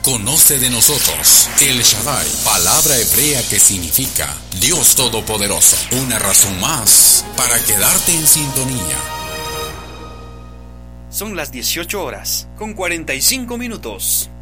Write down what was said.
Conoce de nosotros El Shaddai, palabra hebrea que significa Dios Todopoderoso. Una razón más para quedarte en sintonía. Son las 18 horas, con 45 minutos.